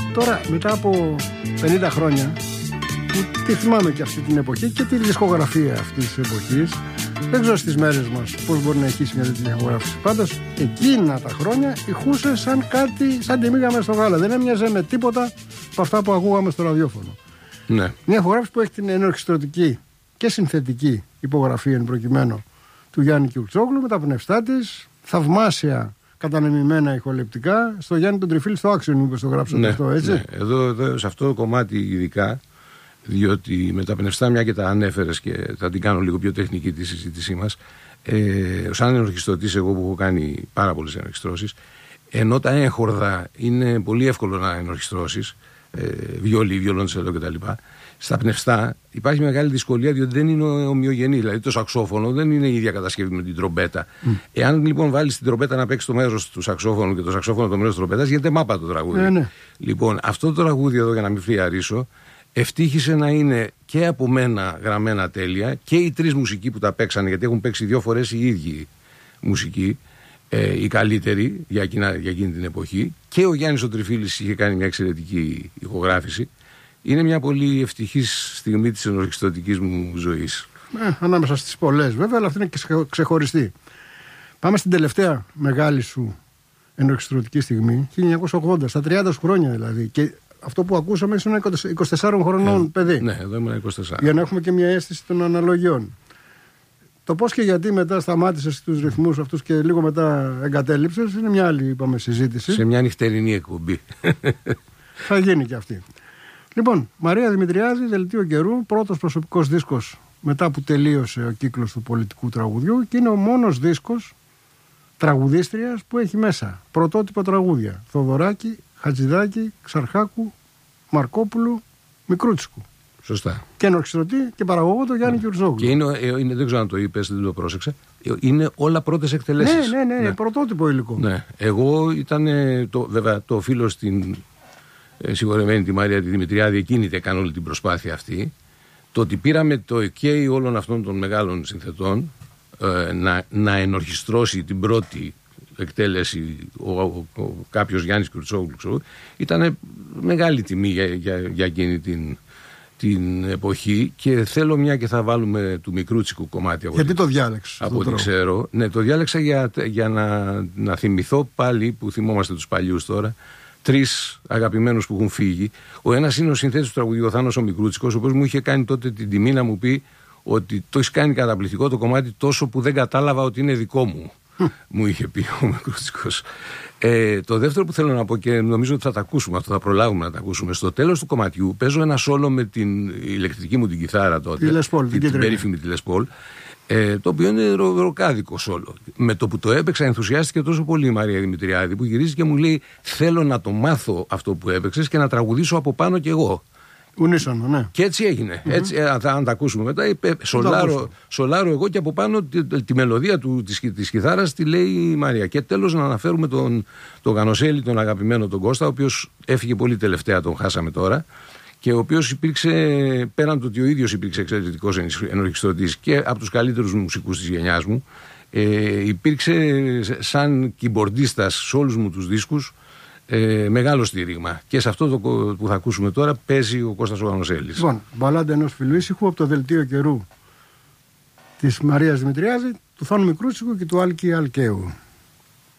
Τώρα, μετά από 50 χρόνια, που τη θυμάμαι και αυτή την εποχή και τη δισκογραφία αυτής της εποχής, δεν ξέρω στις μέρες μας πώς μπορεί να ηχήσει μια τέτοια ηχογράφηση. Πάντως, εκείνα τα χρόνια ηχούσε σαν κάτι, σαν τη μίγα μες στο γάλα. Δεν έμοιαζε με τίποτα από αυτά που ακούγαμε στο ραδιόφωνο. Ναι. Μια ηχογράφηση που έχει την ενορχιστρωτική και συνθετική υπογραφή εν προκειμένου του Γιάννη Κιουρτσόγλου, με τα πνευστά της, θαυμάσια κατανεμημένα ηχολεπτικά, στο Γιάννη τον Τριφίλη στο Άξιον, μήπως το γράψατε αυτό, έτσι. Ναι. Εδώ, σε αυτό το κομμάτι ειδικά, διότι με τα πνευστά, μια και τα ανέφερες και θα την κάνω λίγο πιο τεχνική τη συζήτησή μας, σαν ενορχιστρωτής, εγώ που έχω κάνει πάρα πολλές ενορχιστρώσεις, ενώ τα έγχορδα είναι πολύ εύκολο να ενορχιστρώσεις, βιόλι, βιολοντσέλο κτλ. Στα πνευστά υπάρχει μεγάλη δυσκολία, διότι δεν είναι ομοιογενή. Δηλαδή το σαξόφωνο δεν είναι η ίδια κατασκευή με την τρομπέτα. Εάν λοιπόν βάλεις την τρομπέτα να παίξει το μέρος του σαξόφωνου και το σαξόφωνο το μέρος της τρομπέτας, γίνεται μάπα το τραγούδι. Ναι. Λοιπόν, αυτό το τραγούδι εδώ, για να μην φλιαρίσω, ευτύχησε να είναι και από μένα γραμμένα τέλεια και οι τρεις μουσικοί που τα παίξανε, γιατί έχουν παίξει 2 φορές οι ίδιοι μουσικοί, οι καλύτεροι για εκείνη την εποχή, και ο Γιάννης ο Τριφίλης είχε κάνει μια εξαιρετική ηχογράφηση. Είναι μια πολύ ευτυχής στιγμή της ενορχιστρωτικής μου ζωής. Ανάμεσα στις πολλές βέβαια, αλλά αυτή είναι και ξεχωριστή. Πάμε στην τελευταία μεγάλη σου ενορχιστρωτική στιγμή, 1980, στα 30 σου χρόνια δηλαδή. Και αυτό που ακούσαμε είναι 24 χρονών παιδί. Ναι, εδώ ήμουν 24. Για να έχουμε και μια αίσθηση των αναλογιών. Το πώς και γιατί μετά σταμάτησες τους ρυθμούς αυτούς και λίγο μετά εγκατέλειψες είναι μια άλλη, είπαμε, συζήτηση. Σε μια νυχτερινή εκπομπή. Θα γίνει και αυτή. Λοιπόν, Μαρία Δημητριάδη, Δελτίο Καιρού, πρώτος προσωπικός δίσκος μετά που τελείωσε ο κύκλος του πολιτικού τραγουδιού, και είναι ο μόνος δίσκος τραγουδίστριας που έχει μέσα πρωτότυπα τραγούδια. Θοδωράκη, Χατζηδάκη, Ξαρχάκου, Μαρκόπουλου, Μικρούτσικου. Σωστά. Και ενορχιστρωτή και παραγωγό το Γιάννη Κιουρτσόγλου. Και είναι, δεν ξέρω αν το είπες, δεν το πρόσεξα. Είναι όλα πρώτες εκτελέσεις. Ναι, πρωτότυπο υλικό. Ναι. Εγώ βέβαια το οφείλω στην συγχωρεμένη τη Μαρία τη Δημητριάδη, εκείνη έκανε όλη την προσπάθεια αυτή. Το ότι πήραμε το OK όλων αυτών των μεγάλων συνθετών να ενορχιστρώσει την πρώτη εκτέλεση κάποιος Γιάννης Κιουρτσόγλου, ήταν μεγάλη τιμή για εκείνη την εποχή, και θέλω, μια και θα βάλουμε του Μικρούτσικου κομμάτι. Γιατί το διάλεξες? Από ό,τι ξέρω. Ναι, το διάλεξα για να θυμηθώ πάλι, που θυμόμαστε τους παλιούς τώρα, 3 αγαπημένους που έχουν φύγει. Ο ένας είναι ο συνθέτης του τραγουδιού, ο Θάνος ο Μικρούτσικος, ο οποίος μου είχε κάνει τότε την τιμή να μου πει ότι το έχει κάνει καταπληκτικό το κομμάτι, τόσο που δεν κατάλαβα ότι είναι δικό μου. Μου είχε πει ο Μικρούτσικος. Το δεύτερο που θέλω να πω, και νομίζω ότι θα τα ακούσουμε, αυτό θα προλάβουμε να τα ακούσουμε, στο τέλος του κομματιού παίζω ένα σόλο με την ηλεκτρική μου την κιθάρα τότε, την περίφημη τη Les Paul, το οποίο είναι ροκάδικο σόλο. Με το που το έπαιξα ενθουσιάστηκε τόσο πολύ η Μαρία Δημητριάδη, που γυρίζει και μου λέει: θέλω να το μάθω αυτό που έπαιξες και να τραγουδήσω από πάνω κι εγώ. Ουνίσονο, ναι. Και έτσι έγινε. Έτσι, αν τα ακούσουμε μετά, σολάρω εγώ, και από πάνω τη μελωδία της κιθάρας τη λέει η Μαρία. Και τέλος να αναφέρουμε τον Γανοσέλη, τον αγαπημένο τον Κώστα, ο οποίος έφυγε πολύ τελευταία, τον χάσαμε τώρα, και ο οποίος υπήρξε, πέραν του ότι ο ίδιος υπήρξε εξαιρετικός ενορχιστρωτής και από τους καλύτερους μουσικούς της γενιάς μου, υπήρξε σαν κιμπορντίστας σε όλους μου τους δίσκους μεγάλο στήριγμα. Και σε αυτό που θα ακούσουμε τώρα παίζει ο Κώστας ο Γανοσέλης. Λοιπόν, μπαλάντα ενός φιλού ήσυχου από το Δελτίο Καιρού της Μαρίας Δημητριάδη, του Θάνου Μικρούτσικου και του Άλκη Αλκαίου.